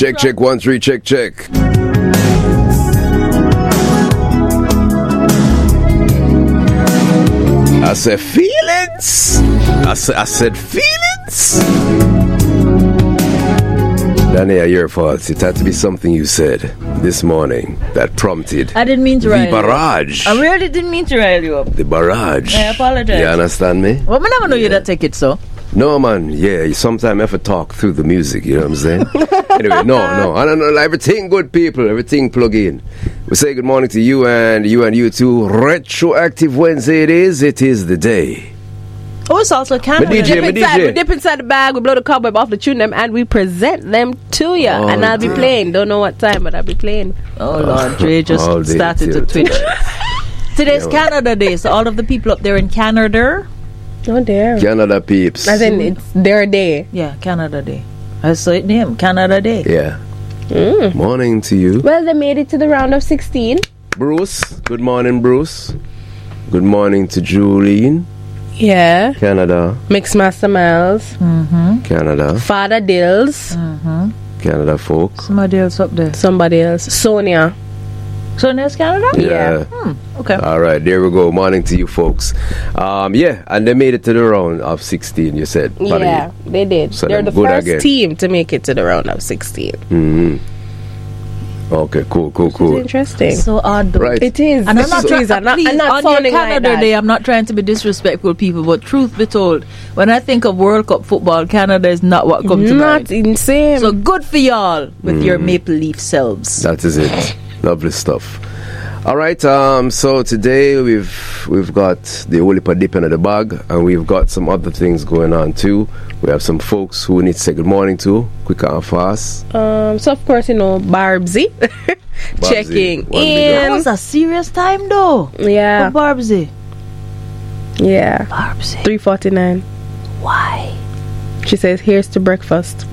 Check 1 3 check. I said feelings. I said feelings. Dania, your fault. It had to be something you said this morning that prompted. I didn't mean to rile the barrage. I really didn't mean to rile you up. The barrage. I apologize. You understand me? Well, I never know you that take it so. No, man. Yeah, you sometimes have to talk through the music. You know what I'm saying? Anyway, no. I don't know. Everything good, people. Everything plug in. We say good morning to you and you too. Retroactive Wednesday it is. It is the day. Oh, it's also Canada. We dip inside the bag, we blow the cobweb off the tune them, and we present them to you. Oh, and I'll be playing. Don't know what time, but I'll be playing. Oh, Lord. Dre just started to twitch. Today's Canada Day, so all of the people up there in Canada. Oh, there. Canada peeps. As in, it's their day. Yeah, Canada Day. I saw it name, Canada Day. Yeah. Morning to you. Well, they made it to the round of 16. Bruce. Good morning, Bruce. Good morning to Julene. Yeah. Canada. Mixmaster Miles. Canada. Father Dills. Canada folks. Somebody else up there. Somebody else. Sonia. Sonia's Canada? Yeah. Okay. All right, there we go. Morning to you folks. Yeah, and they made it to the round of 16, you said. Yeah, they did. So they're the first team to make it to the round of 16. Okay, cool. It's interesting. So odd, though. Right. It is. And I'm not trying. I'm not on sounding your Canada like that. Day, I'm not trying to be disrespectful, people, but truth be told, when I think of World Cup football, Canada is not what comes to mind. Not insane. So good for y'all with your Maple Leaf selves. That is it. Lovely stuff. All right, so today we've got the Olipa dip in the bag, and we've got some other things going on too. We have some folks who we need to say good morning to, quick and fast. So of course, Barbsy checking in. That was a serious time though. Yeah. For Barbsy. Yeah. Barbsy. 3:49. Why? She says, "Here's to breakfast."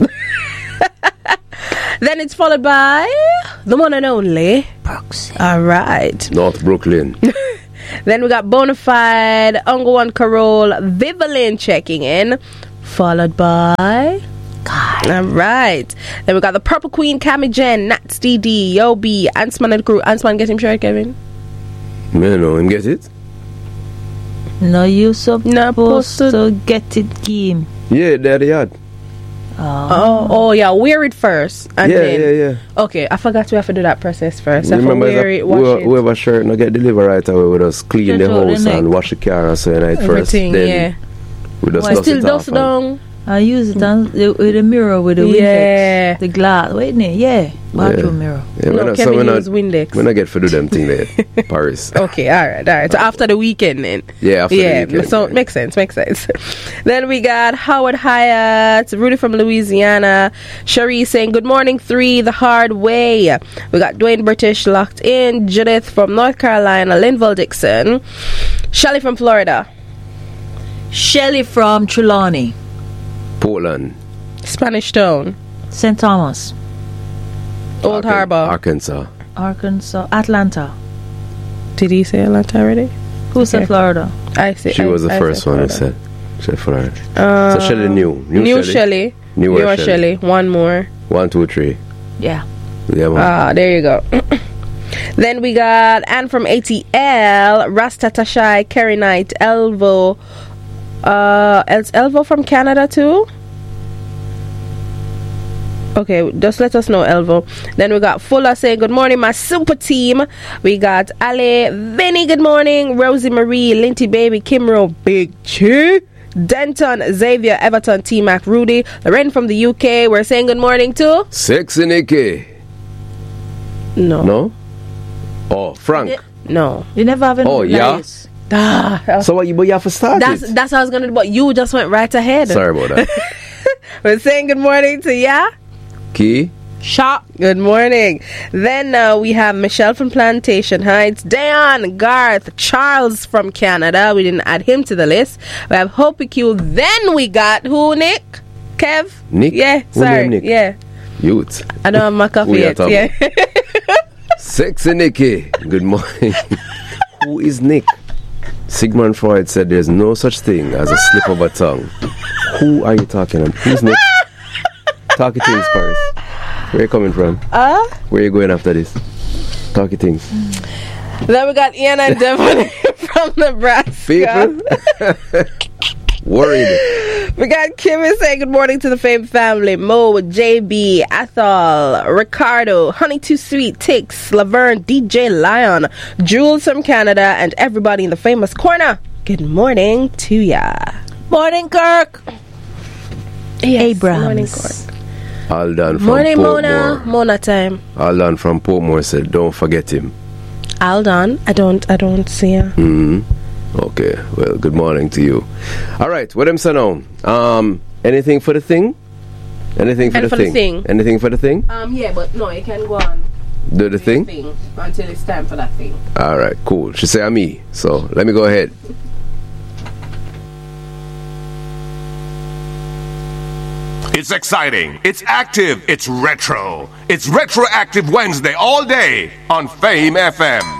Then it's followed by the one and only Brooksy. All right. North Brooklyn. Then we got Bonafide, Uncle One Carole, Vivalin checking in, followed by God. All right. Then we got the Purple Queen, Cami Jen, Nats DD, Yobi, Ansman and the crew. Ansman, get him shirt, Kevin. No, him get it? No, you supposed to get it, Kim. Yeah, daddy had. Oh, yeah, wear it first. And Yeah. Okay, I forgot we have to do that process first. Remember, wear it, wash it. whoever shirt not get delivered right away with us, clean the house and wash the car and so night first. Everything, then we just dust still it dust off down. I use it on with a mirror with the Windex. The glass, wait, bathroom mirror. Yeah, no, Kevin use Windex. We're not get to do them thing there, Paris. Okay, all right. So after the weekend then. Yeah, after the weekend. So makes sense. Then we got Howard Hyatt, Rudy from Louisiana, Cherie saying good morning 3 the hard way. We got Dwayne British locked in, Judith from North Carolina, Linville Dixon, Shelly from Florida, Shelly from Trelawney, Portland, Spanish Town, St. Thomas, Old Harbor, Arkansas, Atlanta. Did he say Atlanta already? Who said Florida? I said she was the first one who said Florida. So Shelly new Shelly. Newer Shelly. One more. 1, 2, 3. Yeah. There you go. Then we got Anne from ATL, Rasta Tashai, Kerry Knight, Elvo. Elvo from Canada too? Okay, just let us know, Elvo. Then we got Fuller saying good morning, my super team. We got Ale, Vinny, good morning, Rosie Marie, Linty Baby, Kimro, Big Chi, Denton, Xavier, Everton, T-Mac, Rudy, Lorraine from the UK. We're saying good morning to Sexy Nikki. No. Oh, Frank. No. You never have any. Oh, yeah. So what you have to start That's what I was gonna do, but you just went right ahead. Sorry about that. We're saying good morning to ya. Key. Shop. Good morning. Then we have Michelle from Plantation Heights, Dion, Garth, Charles from Canada. We didn't add him to the list. We have Hope Q. Then we got who? Nick? Kev? Nick? Yeah, Who sorry. named Nick? Yeah. Youth. I don't have my coffee yet. Yeah. Sexy Nikki. Good morning. Who is Nick? Sigmund Freud said there's no such thing as a slip of a tongue. Who are you talking about? Who's Nick? Talk it to his Paris. Where you coming from? Where you going after this? Talky things. Then we got Ian and Devon from Nebraska. People? Worried. We got Kimmy saying good morning to the Fame family. Mo, JB, Athol, Ricardo, Honey Too Sweet, Tix, Laverne, DJ Lion, Jules from Canada, and everybody in the famous corner. Good morning to ya. Morning, Kirk. Yes, Abrams. morning, Kirk. All done from Morning, Portmore. Mona. Mona time. All done from Portmore said, don't forget him. Aldon. I don't see her. Okay, well, good morning to you. All right, what am I saying now? Anything for the thing? Anything for the thing? Anything for the thing? Yeah, but no, you can go on. Do the thing? Until it's time for that thing. All right, cool. She say I'm me, so let me go ahead. It's exciting, it's active, it's retro. It's Retroactive Wednesday all day on Fame FM.